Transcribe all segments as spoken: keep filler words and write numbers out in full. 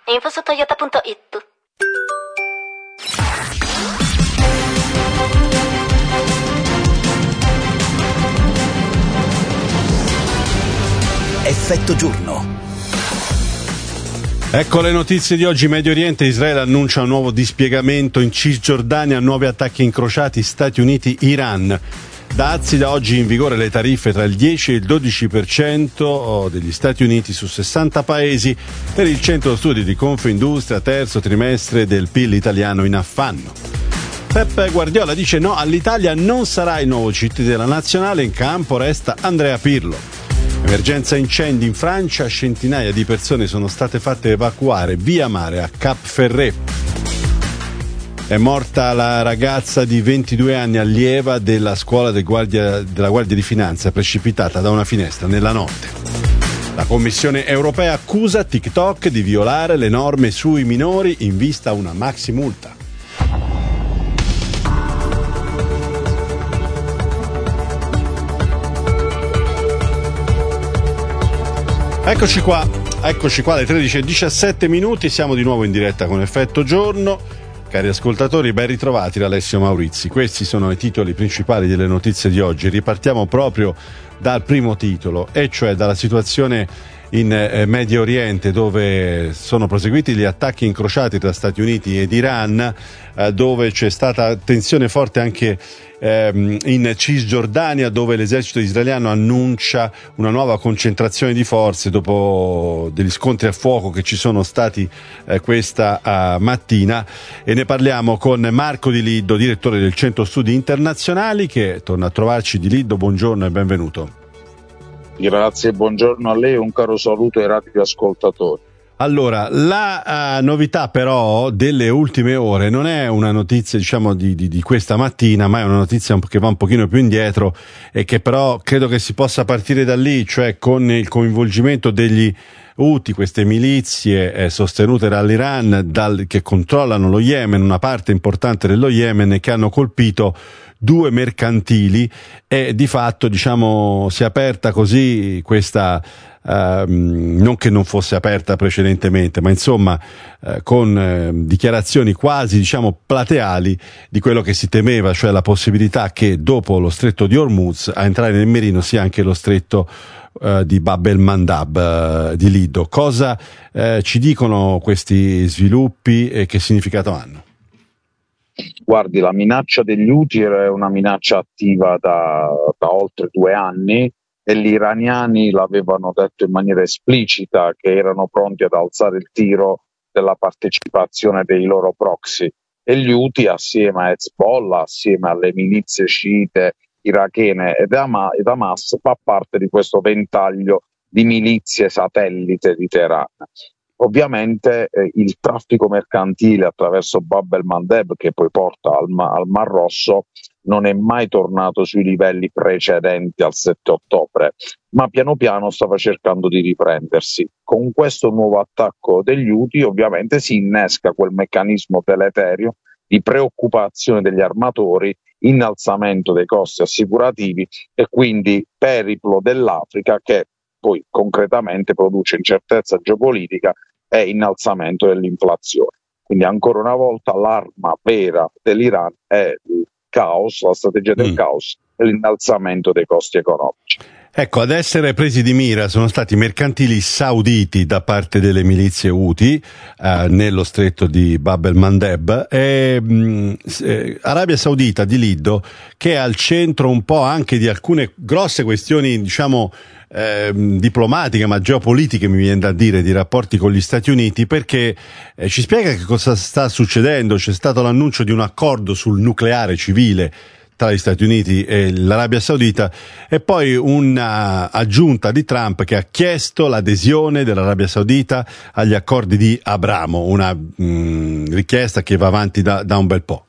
info su toyota punto it. Effetto giorno. Ecco le notizie di oggi. Medio Oriente, Israele annuncia un nuovo dispiegamento in Cisgiordania, nuovi attacchi incrociati Stati Uniti, Iran. Dazi da oggi in vigore le tariffe tra il dieci e il dodici per cento degli Stati Uniti su sessanta paesi per il centro studi di Confindustria, terzo trimestre del P I L italiano in affanno. Pep Guardiola dice no all'Italia, non sarà il nuovo C T della nazionale, in campo resta Andrea Pirlo. Emergenza incendi in Francia, centinaia di persone sono state fatte evacuare via mare a Cap Ferret. È morta la ragazza di ventidue anni allieva della scuola del guardia, della Guardia di Finanza, precipitata da una finestra nella notte. La Commissione europea accusa TikTok di violare le norme sui minori in vista a una maxi multa. Eccoci qua, eccoci qua alle tredici e diciassette minuti, siamo di nuovo in diretta con Effetto Giorno. Cari ascoltatori, ben ritrovati da Alessio Maurizi. Questi sono i titoli principali delle notizie di oggi. Ripartiamo proprio dal primo titolo, e cioè dalla situazione in eh, Medio Oriente, dove sono proseguiti gli attacchi incrociati tra Stati Uniti ed Iran, eh, dove c'è stata tensione forte anche ehm, in Cisgiordania, dove l'esercito israeliano annuncia una nuova concentrazione di forze dopo degli scontri a fuoco che ci sono stati eh, questa uh, mattina, e ne parliamo con Marco Di Liddo, direttore del Centro Studi Internazionali, che torna a trovarci. Di Liddo, buongiorno e benvenuto. Grazie, buongiorno a lei e un caro saluto ai radioascoltatori. Allora, la uh, novità però delle ultime ore non è una notizia, diciamo, di, di, di questa mattina, ma è una notizia che va un pochino più indietro e che però credo che si possa partire da lì, cioè con il coinvolgimento degli Houthi, queste milizie eh, sostenute dall'Iran, dal, che controllano lo Yemen, una parte importante dello Yemen, e che hanno colpito due mercantili, e di fatto, diciamo, si è aperta così questa, eh, non che non fosse aperta precedentemente, ma insomma eh, con eh, dichiarazioni quasi, diciamo, plateali di quello che si temeva, cioè la possibilità che dopo lo stretto di Hormuz a entrare nel mirino sia anche lo stretto eh, di Bab el-Mandab. eh, di Liddo. Cosa eh, ci dicono questi sviluppi e che significato hanno? Guardi, la minaccia degli Houthi era una minaccia attiva da, da oltre due anni e gli iraniani l'avevano detto in maniera esplicita che erano pronti ad alzare il tiro della partecipazione dei loro proxy, e gli Houthi, assieme a Hezbollah, assieme alle milizie sciite irachene ed Hamas, fa parte di questo ventaglio di milizie satellite di Teheran. Ovviamente eh, il traffico mercantile attraverso Bab el-Mandeb, che poi porta al, ma- al Mar Rosso, non è mai tornato sui livelli precedenti al sette ottobre, ma piano piano stava cercando di riprendersi. Con questo nuovo attacco degli Houthi ovviamente si innesca quel meccanismo deleterio di preoccupazione degli armatori, innalzamento dei costi assicurativi e quindi periplo dell'Africa, che poi concretamente produce incertezza geopolitica e innalzamento dell'inflazione. Quindi ancora una volta l'arma vera dell'Iran è il caos, la strategia del mm. caos e l'innalzamento dei costi economici. Ecco, ad essere presi di mira sono stati mercantili sauditi da parte delle milizie Houthi eh, nello stretto di Bab el-Mandeb, e mh, eh, Arabia Saudita, di Liddo, che è al centro un po' anche di alcune grosse questioni, diciamo, eh, diplomatiche, ma geopolitiche, mi viene da dire, di rapporti con gli Stati Uniti, perché eh, ci spiega che cosa sta succedendo. C'è stato l'annuncio di un accordo sul nucleare civile tra gli Stati Uniti e l'Arabia Saudita, e poi una aggiunta di Trump che ha chiesto l'adesione dell'Arabia Saudita agli accordi di Abramo, una mh, richiesta che va avanti da, da un bel po'.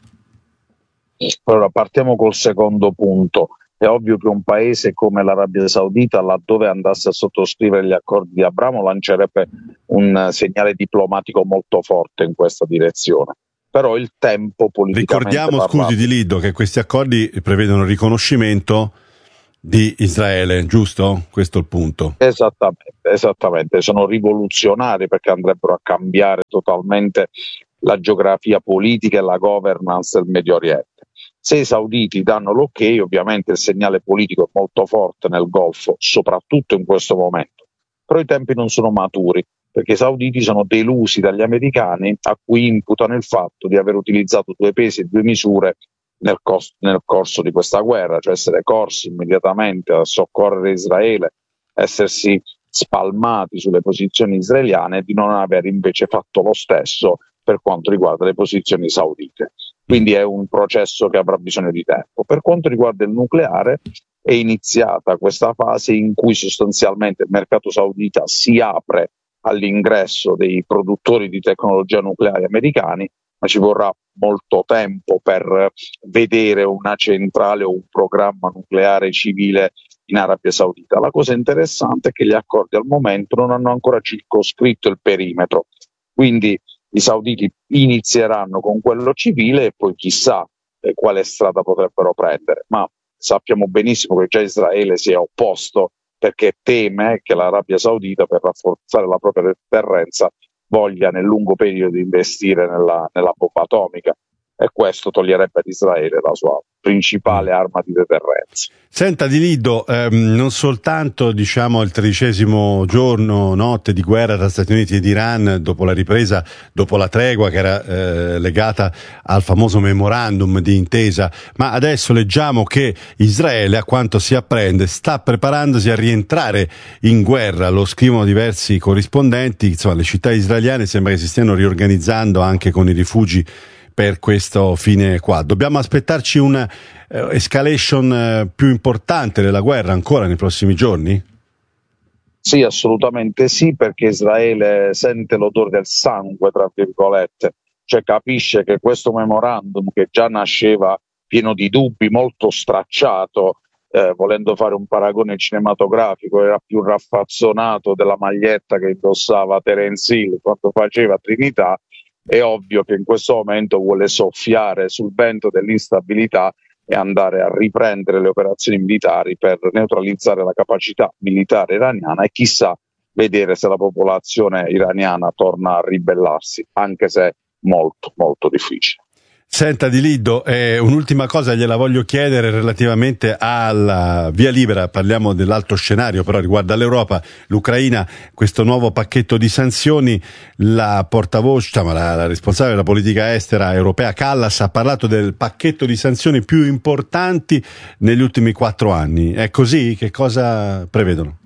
Allora, partiamo col secondo punto. È ovvio che un paese come l'Arabia Saudita, laddove andasse a sottoscrivere gli accordi di Abramo, lancerebbe un segnale diplomatico molto forte in questa direzione. Però il tempo politicamente Ricordiamo, parlato, scusi Di Liddo, che questi accordi prevedono il riconoscimento di Israele, giusto? Questo è il punto. Esattamente, esattamente. Sono rivoluzionari perché andrebbero a cambiare totalmente la geografia politica e la governance del Medio Oriente. Se i sauditi danno l'ok, ovviamente il segnale politico è molto forte nel Golfo, soprattutto in questo momento. Però i tempi non sono maturi, perché i sauditi sono delusi dagli americani, a cui imputano il fatto di aver utilizzato due pesi e due misure nel, cos- nel corso di questa guerra, cioè essere corsi immediatamente a soccorrere Israele, essersi spalmati sulle posizioni israeliane e di non aver invece fatto lo stesso per quanto riguarda le posizioni saudite. Quindi è un processo che avrà bisogno di tempo. Per quanto riguarda il nucleare, è iniziata questa fase in cui sostanzialmente il mercato saudita si apre all'ingresso dei produttori di tecnologia nucleare americani, ma ci vorrà molto tempo per vedere una centrale o un programma nucleare civile in Arabia Saudita. La cosa interessante è che gli accordi al momento non hanno ancora circoscritto il perimetro, quindi i sauditi inizieranno con quello civile e poi chissà eh, quale strada potrebbero prendere, ma sappiamo benissimo che già Israele si è opposto perché teme che l'Arabia Saudita, per rafforzare la propria deterrenza, voglia nel lungo periodo investire nella, nella bomba atomica, e questo toglierebbe ad Israele la sua principale arma di deterrenza. Senta Di Liddo, ehm, non soltanto diciamo il tredicesimo giorno, notte di guerra tra Stati Uniti ed Iran, dopo la ripresa, dopo la tregua che era eh, legata al famoso memorandum di intesa, ma adesso leggiamo che Israele, a quanto si apprende, sta preparandosi a rientrare in guerra. Lo scrivono diversi corrispondenti, insomma le città israeliane sembra che si stiano riorganizzando anche con i rifugi per questo fine qua. Dobbiamo aspettarci una uh, escalation uh, più importante della guerra ancora nei prossimi giorni? Sì, assolutamente sì, perché Israele sente l'odore del sangue, tra virgolette, cioè capisce che questo memorandum, che già nasceva pieno di dubbi, molto stracciato, eh, volendo fare un paragone cinematografico, era più raffazzonato della maglietta che indossava Terence Hill quando faceva Trinità. È ovvio che in questo momento vuole soffiare sul vento dell'instabilità e andare a riprendere le operazioni militari per neutralizzare la capacità militare iraniana e chissà vedere se la popolazione iraniana torna a ribellarsi, anche se è molto molto difficile. Senta Di Liddo, eh, un'ultima cosa gliela voglio chiedere relativamente alla via libera, parliamo dell'altro scenario, però riguarda l'Europa, l'Ucraina, questo nuovo pacchetto di sanzioni. La portavoce, diciamo, la, la responsabile della politica estera europea Kallas ha parlato del pacchetto di sanzioni più importanti negli ultimi quattro anni. È così? Che cosa prevedono?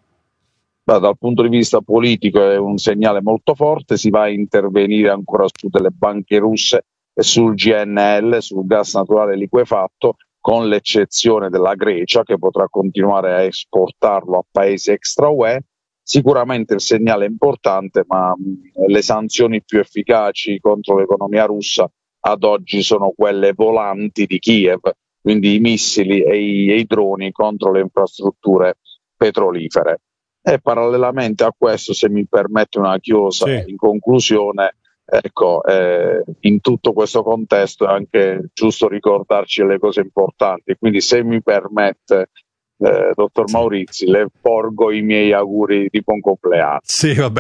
Beh, dal punto di vista politico è un segnale molto forte, si va a intervenire ancora su delle banche russe e sul G N L, sul gas naturale liquefatto, con l'eccezione della Grecia, che potrà continuare a esportarlo a paesi extra U E. Sicuramente il segnale è importante, ma mh, le sanzioni più efficaci contro l'economia russa ad oggi sono quelle volanti di Kiev, quindi i missili e i, e i droni contro le infrastrutture petrolifere. E parallelamente a questo, se mi permette una chiosa, sì, in conclusione, ecco, eh, in tutto questo contesto è anche giusto ricordarci le cose importanti, quindi se mi permette, eh, dottor Maurizi, le porgo i miei auguri di buon compleanno. Sì, vabbè,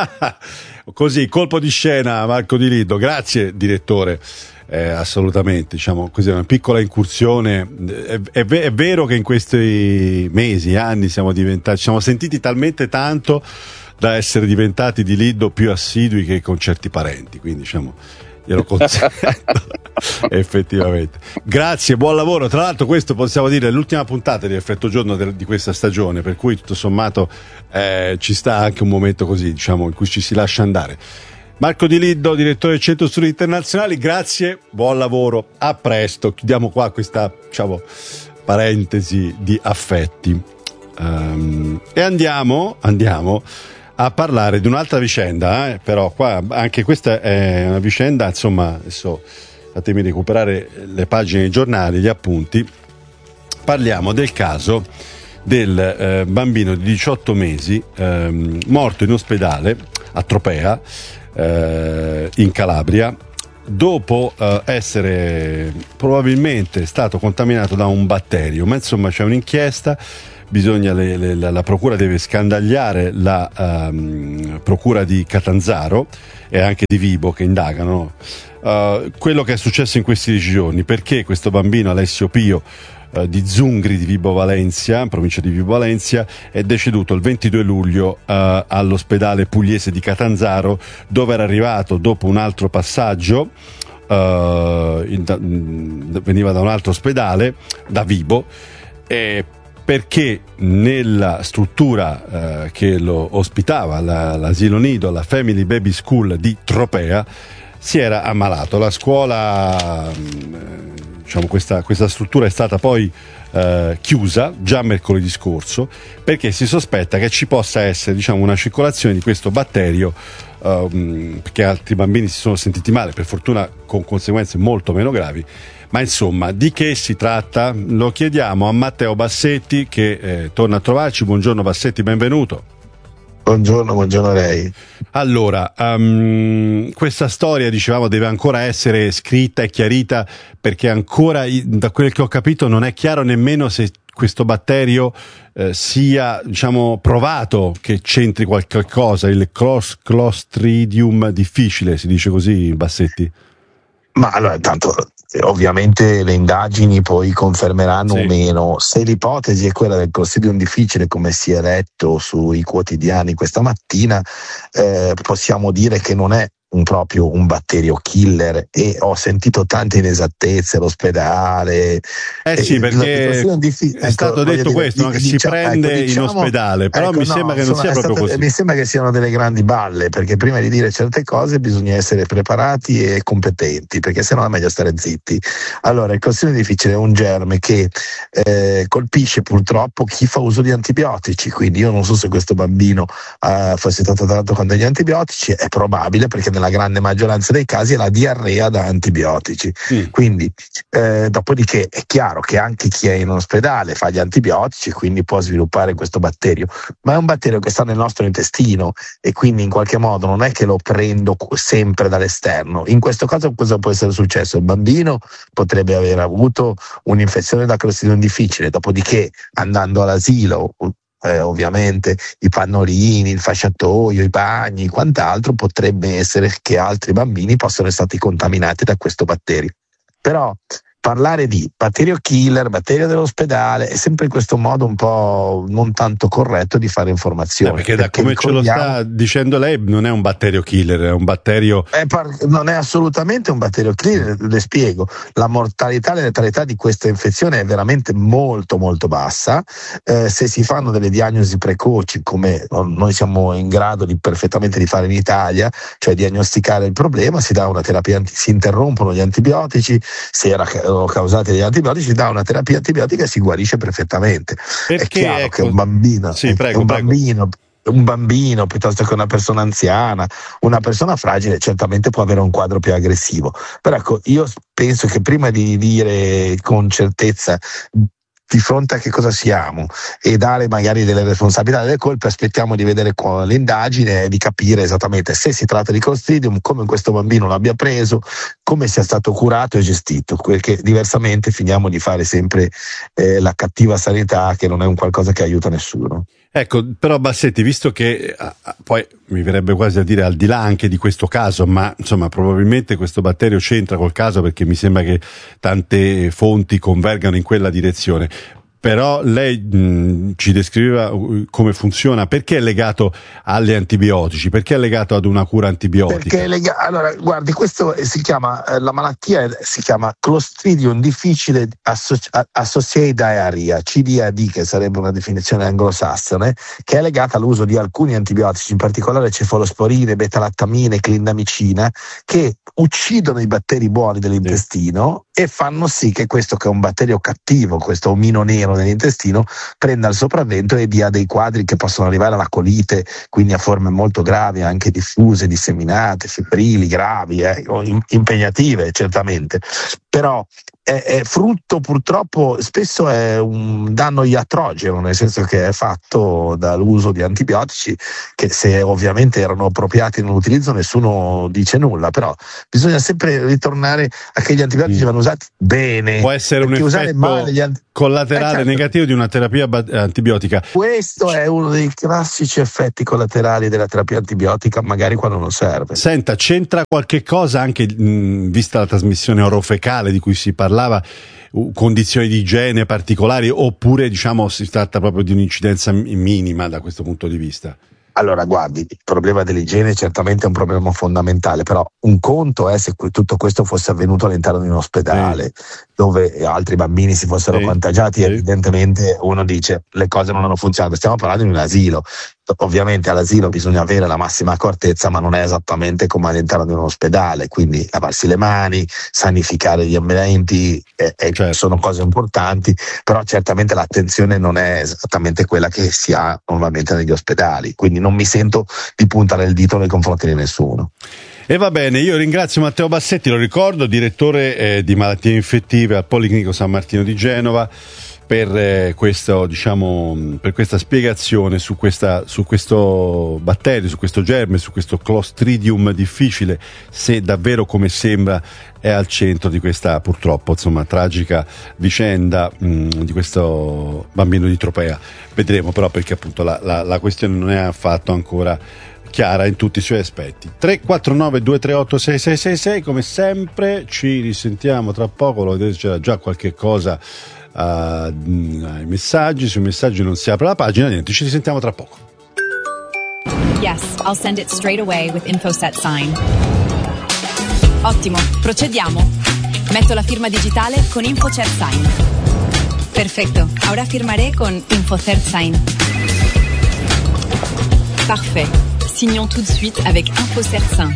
così, colpo di scena Marco Di Liddo, grazie direttore. Eh, assolutamente, diciamo così, una piccola incursione. È, è, è vero che in questi mesi, anni siamo diventati, ci siamo sentiti talmente tanto da essere diventati Di Liddo più assidui che con certi parenti, quindi diciamo glielo consento effettivamente. Grazie, buon lavoro. Tra l'altro questo possiamo dire è l'ultima puntata di Effetto Giorno de- di questa stagione, per cui tutto sommato eh, ci sta anche un momento così, diciamo, in cui ci si lascia andare. Marco Di Liddo, direttore del Centro Studi Internazionali, grazie, buon lavoro, a presto. Chiudiamo qua questa, diciamo, parentesi di affetti um, e andiamo andiamo a parlare di un'altra vicenda, eh? Però qua anche questa è una vicenda, insomma, adesso fatemi recuperare le pagine dei giornali, gli appunti. Parliamo del caso del eh, bambino di diciotto mesi ehm, morto in ospedale a Tropea, eh, in Calabria, dopo uh, essere probabilmente stato contaminato da un batterio, ma insomma c'è un'inchiesta, bisogna le, le, la, la procura deve scandagliare la um, procura di Catanzaro e anche di Vibo che indagano uh, quello che è successo in questi dieci giorni, perché questo bambino Alessio Pio uh, di Zungri di Vibo Valentia, in provincia di Vibo Valentia, è deceduto il ventidue luglio uh, all'ospedale pugliese di Catanzaro, dove era arrivato dopo un altro passaggio. Uh, in, da, veniva da un altro ospedale, da Vibo, e perché nella struttura eh, che lo ospitava, la, l'asilo nido, la Family Baby School di Tropea, si era ammalato. La scuola, diciamo, questa, questa struttura è stata poi eh, chiusa già mercoledì scorso, perché si sospetta che ci possa essere, diciamo, una circolazione di questo batterio, um, perché altri bambini si sono sentiti male, per fortuna con conseguenze molto meno gravi. Ma insomma, di che si tratta? Lo chiediamo a Matteo Bassetti, che eh, torna a trovarci. Buongiorno Bassetti, benvenuto. Buongiorno, buongiorno a lei. Allora, um, questa storia, dicevamo, deve ancora essere scritta e chiarita, perché ancora, da quel che ho capito, non è chiaro nemmeno se questo batterio eh, sia, diciamo, provato che c'entri qualche cosa, il cross Clostridium difficile, si dice così, Bassetti? Ma allora, intanto, ovviamente le indagini poi confermeranno sì. o meno. Se l'ipotesi è quella del Clostridium difficile, come si è letto sui quotidiani questa mattina, eh, possiamo dire che non è un proprio un batterio killer, e ho sentito tante inesattezze all'ospedale. Eh sì, perché diffi- è stato ecco, detto dire, questo, di, no? che diciamo, si prende ecco, diciamo, in ospedale, però ecco, mi no, sembra che non sia proprio stato, così. Mi sembra che siano delle grandi balle, perché prima di dire certe cose bisogna essere preparati e competenti, perché sennò è meglio stare zitti. Allora, il Clostridium difficile è un germe che eh, colpisce purtroppo chi fa uso di antibiotici, quindi io non so se questo bambino eh, fosse stato trattato con degli antibiotici, è probabile, perché nella grande maggioranza dei casi è la diarrea da antibiotici. Mm. Quindi eh, dopodiché è chiaro che anche chi è in ospedale fa gli antibiotici, quindi può sviluppare questo batterio, ma è un batterio che sta nel nostro intestino, e quindi in qualche modo non è che lo prendo sempre dall'esterno. In questo caso cosa può essere successo? Il bambino potrebbe aver avuto un'infezione da Clostridium difficile, dopodiché andando all'asilo, Eh, ovviamente i pannolini, il fasciatoio, i bagni, quant'altro, potrebbe essere che altri bambini possano essere stati contaminati da questo batterio. Però parlare di batterio killer, batterio dell'ospedale, è sempre questo modo un po' non tanto corretto di fare informazioni. Eh, perché da come ce lo sta dicendo lei, non è un batterio killer, è un batterio... È par- non è assolutamente un batterio killer, le spiego. La mortalità e la letalità di questa infezione è veramente molto molto bassa. Eh, se si fanno delle diagnosi precoci, come noi siamo in grado di perfettamente di fare in Italia, cioè diagnosticare il problema, si dà una terapia, si interrompono gli antibiotici, se era causati dagli antibiotici, dà una terapia antibiotica e si guarisce perfettamente. Perché, è chiaro ecco, che un bambino, sì, prego, un prego. bambino un bambino piuttosto che una persona anziana, una persona fragile, certamente può avere un quadro più aggressivo. Però ecco, io penso che prima di dire con certezza di fronte a che cosa siamo e dare magari delle responsabilità, delle colpe, aspettiamo di vedere l'indagine e di capire esattamente se si tratta di Clostridium, come questo bambino l'abbia preso, come sia stato curato e gestito, perché diversamente finiamo di fare sempre eh, la cattiva sanità, che non è un qualcosa che aiuta nessuno. Ecco, però Bassetti, visto che poi mi verrebbe quasi a dire al di là anche di questo caso, ma insomma probabilmente questo batterio c'entra col caso, perché mi sembra che tante fonti convergano in quella direzione. Però lei mh, ci descriveva come funziona, perché è legato agli antibiotici, perché è legato ad una cura antibiotica? Perché è lega- allora, guardi, questo si chiama, eh, la malattia si chiama Clostridium difficile associ- associated diarrhea, C D A D, che sarebbe una definizione anglosassone, che è legata all'uso di alcuni antibiotici, in particolare cefalosporine, betalattamine, clindamicina, che uccidono i batteri buoni dell'intestino sì. e fanno sì che questo, che è un batterio cattivo, questo omino nero nell'intestino, prenda il sopravvento e dia dei quadri che possono arrivare alla colite, quindi a forme molto gravi, anche diffuse, disseminate, febbrili, gravi, eh, impegnative certamente. Però è, è frutto, purtroppo spesso è un danno iatrogeno, nel senso che è fatto dall'uso di antibiotici che, se ovviamente erano appropriati nell'utilizzo, nessuno dice nulla, però bisogna sempre ritornare a che gli antibiotici vanno usati bene. Può essere un effetto ant- collaterale eh, certo. negativo di una terapia ba- antibiotica. Questo è uno dei classici effetti collaterali della terapia antibiotica, magari quando non serve. Senta, c'entra qualche cosa anche, mh, vista la trasmissione orofecale di cui si parlava, condizioni di igiene particolari, oppure diciamo si tratta proprio di un'incidenza minima da questo punto di vista? Allora, guardi, il problema dell'igiene certamente è un problema fondamentale, però un conto è se tutto questo fosse avvenuto all'interno di un ospedale, sì, dove altri bambini si fossero sì, contagiati, sì. Evidentemente uno dice le cose non hanno funzionato. Stiamo parlando di un asilo. Ovviamente all'asilo bisogna avere la massima accortezza, ma non è esattamente come all'interno di un ospedale, quindi lavarsi le mani, sanificare gli ambienti, eh, eh, certo. Sono cose importanti, però certamente l'attenzione non è esattamente quella che si ha normalmente negli ospedali, quindi non mi sento di puntare il dito nei confronti di nessuno. E va bene, io ringrazio Matteo Bassetti, lo ricordo, direttore eh, di malattie infettive al Policlinico San Martino di Genova, per eh, questo, diciamo, per questa spiegazione su questa, su questo batterio, su questo germe, su questo Clostridium difficile, se davvero come sembra è al centro di questa, purtroppo, insomma, tragica vicenda mh, di questo bambino di Tropea. Vedremo però, perché appunto la, la, la questione non è affatto ancora chiara in tutti i suoi aspetti. Tre quattro nove due tre otto sei sei sei sei, come sempre ci risentiamo tra poco, lo vedete, c'era già qualche cosa uh, ai messaggi, sui messaggi non si apre la pagina, niente, ci risentiamo tra poco. Yes, I'll send it straight away with InfoSet Sign. Ottimo, procediamo. Metto la firma digitale con InfoCert Sign. Perfecto, ahora firmaré con InfoCert Sign. Parfait. Signons tout de suite avec InfoCert Sign.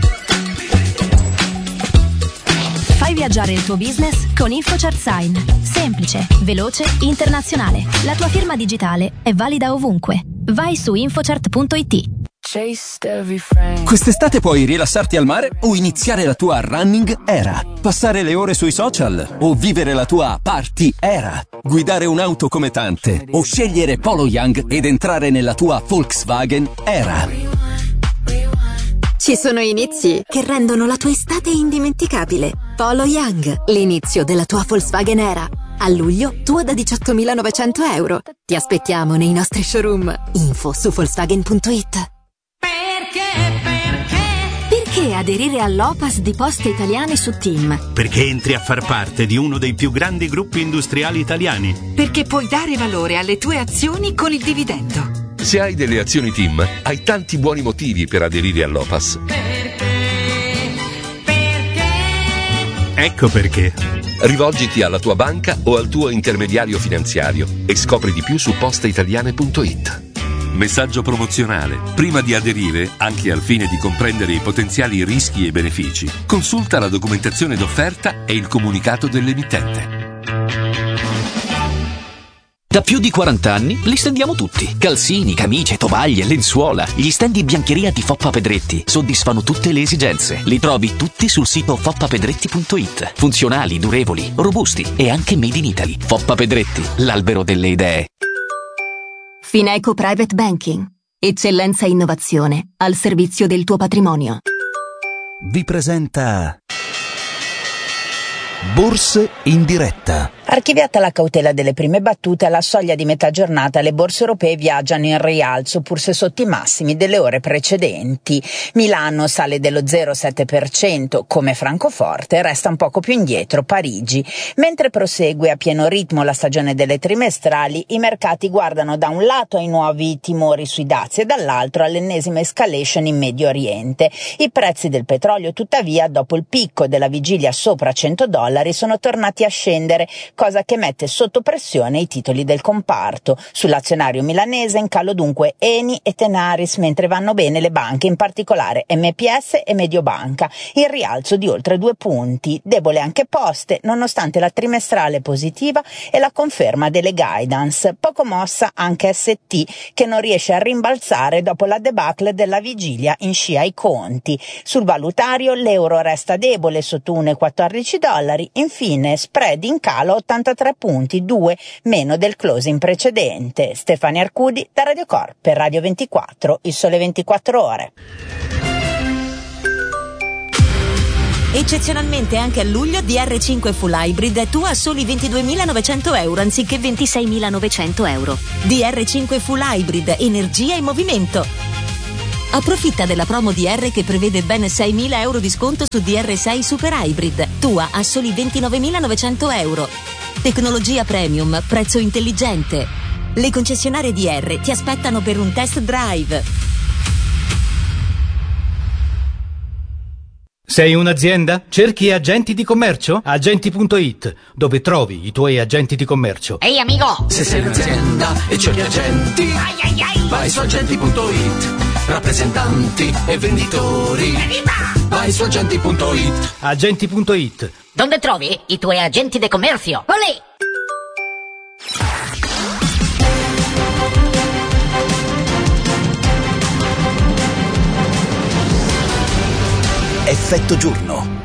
Fai viaggiare il tuo business con InfoCert Sign. Semplice, veloce, internazionale. La tua firma digitale è valida ovunque. Vai su infocert punto it. Quest'estate puoi rilassarti al mare o iniziare la tua running era, passare le ore sui social o vivere la tua party era, guidare un'auto come tante o scegliere Polo Young ed entrare nella tua Volkswagen era. Ci sono inizi che rendono la tua estate indimenticabile. Polo Young, l'inizio della tua Volkswagen era. A luglio, tua da diciottomilanovecento euro. Ti aspettiamo nei nostri showroom. Info su Volkswagen punto it. Perché, perché? Perché aderire all'O P A S di Poste Italiane su TIM? Perché entri a far parte di uno dei più grandi gruppi industriali italiani. Perché puoi dare valore alle tue azioni con il dividendo. Se hai delle azioni TIM, hai tanti buoni motivi per aderire all'O P A S. Perché? Perché? Ecco perché. Rivolgiti alla tua banca o al tuo intermediario finanziario e scopri di più su posteitaliane punto it. Messaggio promozionale. Prima di aderire, anche al fine di comprendere i potenziali rischi e benefici, consulta la documentazione d'offerta e il comunicato dell'emittente. Da più di quaranta anni li stendiamo tutti. Calzini, camicie, tovaglie, lenzuola. Gli stand di biancheria di Foppa Pedretti soddisfano tutte le esigenze. Li trovi tutti sul sito foppa pedretti punto it. Funzionali, durevoli, robusti e anche made in Italy. Foppa Pedretti, l'albero delle idee. Fineco Private Banking. Eccellenza e innovazione al servizio del tuo patrimonio. Vi presenta Borse in diretta. Archiviata la cautela delle prime battute, alla soglia di metà giornata le borse europee viaggiano in rialzo pur se sotto i massimi delle ore precedenti. Milano sale dello zero virgola sette per cento, come Francoforte, resta un poco più indietro Parigi. Mentre prosegue a pieno ritmo la stagione delle trimestrali, i mercati guardano da un lato ai nuovi timori sui dazi e dall'altro all'ennesima escalation in Medio Oriente. I prezzi del petrolio, tuttavia, dopo il picco della vigilia sopra cento dollari, sono tornati a scendere, cosa che mette sotto pressione i titoli del comparto. Sull'azionario milanese in calo dunque Eni e Tenaris, mentre vanno bene le banche, in particolare M P S e Mediobanca, in rialzo di oltre due punti. Debole anche Poste, nonostante la trimestrale positiva e la conferma delle guidance. Poco mossa anche S T, che non riesce a rimbalzare dopo la debacle della vigilia in scia ai conti. Sul valutario l'euro resta debole sotto uno virgola quattordici dollari, dollari. Infine, spread in calo ottantatré punti, due meno del closing precedente. Stefania Arcudi da Radio Corp per Radio ventiquattro, Il Sole ventiquattro Ore. Eccezionalmente anche a luglio D R cinque Full Hybrid è tua a soli ventiduemilanovecento euro anziché ventiseiemilanovecento euro. D R cinque Full Hybrid, energia in movimento. Approfitta della promo D R che prevede ben seimila euro di sconto su D R sei Super Hybrid, tua a soli ventinovemilanovecento euro. Tecnologia premium, prezzo intelligente. Le concessionarie D R ti aspettano per un test drive. Sei un'azienda? Cerchi agenti di commercio? Agenti punto it, dove trovi i tuoi agenti di commercio. Ehi amico! Se sei un'azienda e cerchi agenti, ai ai ai. vai su agenti punto it. Rappresentanti e venditori, Evviva! vai su agenti punto it. Agenti punto it. Dove trovi i tuoi agenti di commercio? Olè! Effetto giorno.